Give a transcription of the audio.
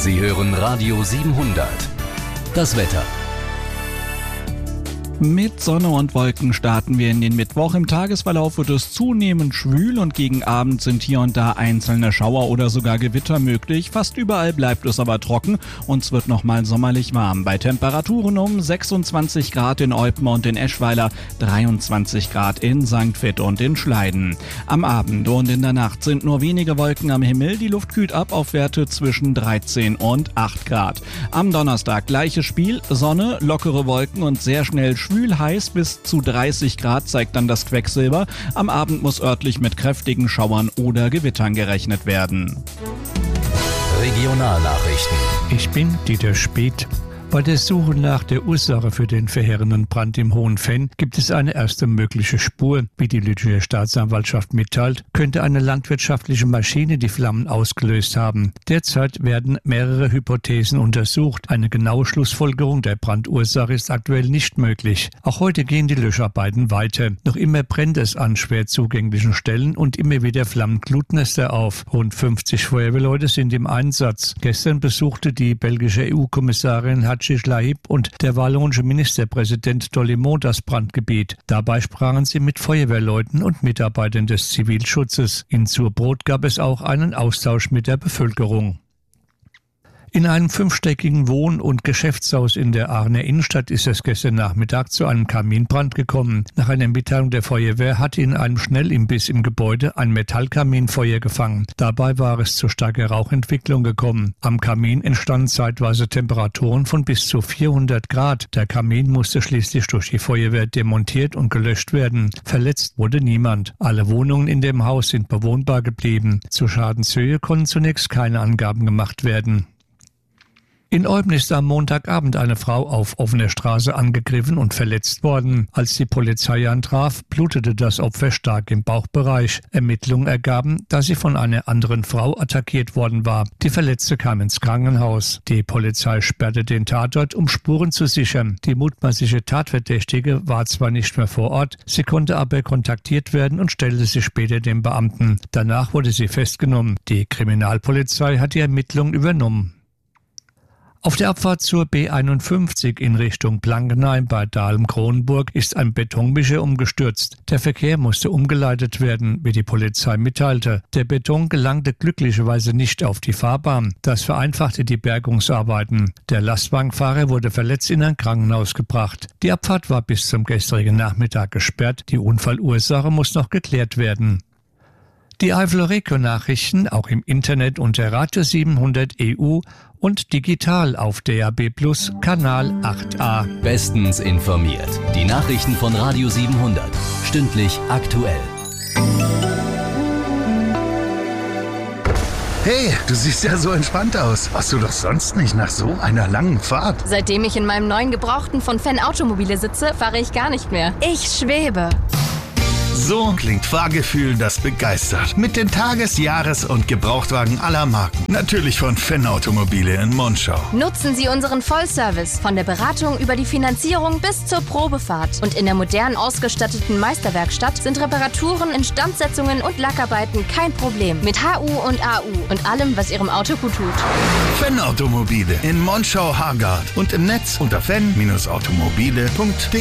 Sie hören Radio 700. Das Wetter. Mit Sonne und Wolken starten wir in den Mittwoch. Im Tagesverlauf wird es zunehmend schwül und gegen Abend sind hier und da einzelne Schauer oder sogar Gewitter möglich. Fast überall bleibt es aber trocken und es wird nochmal sommerlich warm. Bei Temperaturen um 26 Grad in Eupen und in Eschweiler, 23 Grad in St. Vith und in Schleiden. Am Abend und in der Nacht sind nur wenige Wolken am Himmel. Die Luft kühlt ab auf Werte zwischen 13 und 8 Grad. Am Donnerstag gleiches Spiel, Sonne, lockere Wolken und sehr schnell schwül heiß bis zu 30 Grad zeigt dann das Quecksilber. Am Abend muss örtlich mit kräftigen Schauern oder Gewittern gerechnet werden. Regionalnachrichten. Ich bin Dieter Speth. Bei der Suche nach der Ursache für den verheerenden Brand im Hohen Venn gibt es eine erste mögliche Spur. Wie die Lütticher Staatsanwaltschaft mitteilt, könnte eine landwirtschaftliche Maschine die Flammen ausgelöst haben. Derzeit werden mehrere Hypothesen untersucht. Eine genaue Schlussfolgerung der Brandursache ist aktuell nicht möglich. Auch heute gehen die Löscharbeiten weiter. Noch immer brennt es an schwer zugänglichen Stellen und immer wieder flammen Glutnester auf. Rund 50 Feuerwehrleute sind im Einsatz. Gestern besuchte die belgische EU-Kommissarin Lahib und der wallonische Ministerpräsident Dolimon das Brandgebiet. Dabei sprachen sie mit Feuerwehrleuten und Mitarbeitern des Zivilschutzes. In Surbrot gab es auch einen Austausch mit der Bevölkerung. In einem 5-stöckigen Wohn- und Geschäftshaus in der Aachener Innenstadt ist es gestern Nachmittag zu einem Kaminbrand gekommen. Nach einer Mitteilung der Feuerwehr hatte in einem Schnellimbiss im Gebäude ein Metallkamin Feuer gefangen. Dabei war es zu starker Rauchentwicklung gekommen. Am Kamin entstanden zeitweise Temperaturen von bis zu 400 Grad. Der Kamin musste schließlich durch die Feuerwehr demontiert und gelöscht werden. Verletzt wurde niemand. Alle Wohnungen in dem Haus sind bewohnbar geblieben. Zur Schadenshöhe konnten zunächst keine Angaben gemacht werden. In Eupen ist am Montagabend eine Frau auf offener Straße angegriffen und verletzt worden. Als die Polizei antraf, blutete das Opfer stark im Bauchbereich. Ermittlungen ergaben, dass sie von einer anderen Frau attackiert worden war. Die Verletzte kam ins Krankenhaus. Die Polizei sperrte den Tatort, um Spuren zu sichern. Die mutmaßliche Tatverdächtige war zwar nicht mehr vor Ort, sie konnte aber kontaktiert werden und stellte sich später dem Beamten. Danach wurde sie festgenommen. Die Kriminalpolizei hat die Ermittlungen übernommen. Auf der Abfahrt zur B51 in Richtung Blankenheim bei Dahlem-Kronenburg ist ein Betonmischer umgestürzt. Der Verkehr musste umgeleitet werden, wie die Polizei mitteilte. Der Beton gelangte glücklicherweise nicht auf die Fahrbahn. Das vereinfachte die Bergungsarbeiten. Der Lastwagenfahrer wurde verletzt in ein Krankenhaus gebracht. Die Abfahrt war bis zum gestrigen Nachmittag gesperrt. Die Unfallursache muss noch geklärt werden. Die Eifel-Regio-Nachrichten auch im Internet unter Radio 700 EU und digital auf DAB+ Kanal 8a. Bestens informiert. Die Nachrichten von Radio 700. Stündlich aktuell. Hey, du siehst ja so entspannt aus. Warst du doch sonst nicht nach so einer langen Fahrt? Seitdem ich in meinem neuen Gebrauchten von Fenn Automobile sitze, fahre ich gar nicht mehr. Ich schwebe. So klingt Fahrgefühl, das begeistert. Mit den Tages-, Jahres- und Gebrauchtwagen aller Marken. Natürlich von Fenn Automobile in Monschau. Nutzen Sie unseren Vollservice von der Beratung über die Finanzierung bis zur Probefahrt. Und in der modern ausgestatteten Meisterwerkstatt sind Reparaturen, Instandsetzungen und Lackarbeiten kein Problem. Mit HU und AU und allem, was Ihrem Auto gut tut. Fenn Automobile in Monschau-Hargard und im Netz unter fenn-automobile.de.